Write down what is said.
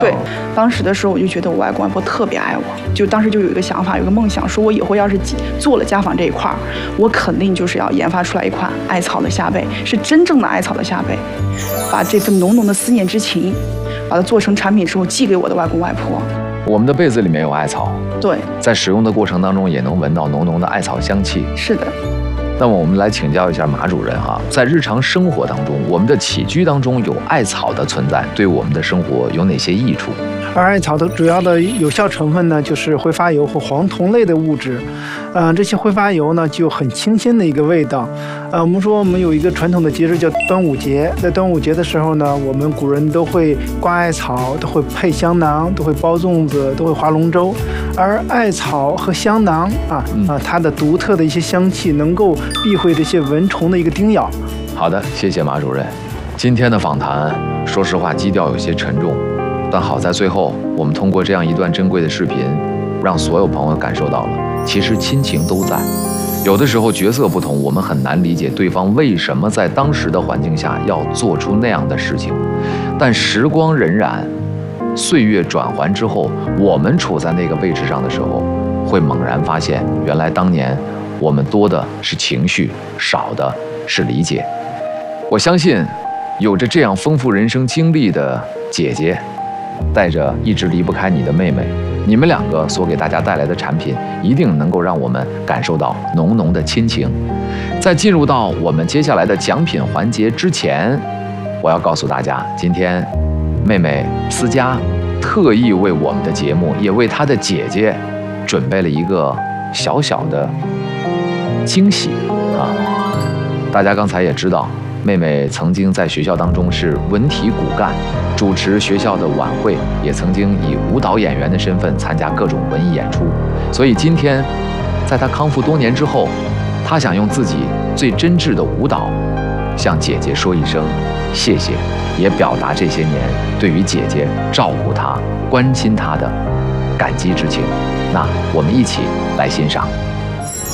对，当时的时候我就觉得我外公外婆特别爱我，就当时就有一个想法，有一个梦想，说我以后要是做了家纺这一块儿，我肯定就是要研发出来一款艾草的夏被，是真正的艾草的夏被，把这份浓浓的思念之情，把它做成产品之后寄给我的外公外婆。 我们的被子里面有艾草， 对， 在使用的过程当中也能闻到浓浓的艾草香气。 是的。 那么我们来请教一下马主任哈，在日常生活当中，我们的起居当中有艾草的存在，对我们的生活有哪些益处？ 而艾草的主要的有效成分呢，就是挥发油和黄酮类的物质。这些挥发油呢，具有很清新的一个味道。我们说我们有一个传统的节日叫端午节，在端午节的时候呢，我们古人都会挂艾草，都会配香囊，都会包粽子，都会划龙舟。而艾草和香囊它的独特的一些香气，能够避讳这些蚊虫的一个叮咬。 好的，谢谢马主任。今天的访谈，说实话基调有些沉重，但好在最后我们通过这样一段珍贵的视频，让所有朋友感受到了，其实亲情都在。有的时候角色不同，我们很难理解对方为什么在当时的环境下要做出那样的事情。但时光荏苒，岁月转环之后，我们处在那个位置上的时候，会猛然发现，原来当年我们多的是情绪，少的是理解。我相信，有着这样丰富人生经历的姐姐，带着一直离不开你的妹妹，你们两个所给大家带来的产品，一定能够让我们感受到浓浓的亲情。在进入到我们接下来的奖品环节之前，我要告诉大家，今天妹妹思佳特意为我们的节目，也为她的姐姐准备了一个小小的惊喜啊！大家刚才也知道，妹妹曾经在学校当中是文体骨干，主持学校的晚会，也曾经以舞蹈演员的身份参加各种文艺演出。所以今天，在她康复多年之后，她想用自己最真挚的舞蹈，向姐姐说一声谢谢，也表达这些年对于姐姐照顾她、关心她的感激之情。那我们一起来欣赏。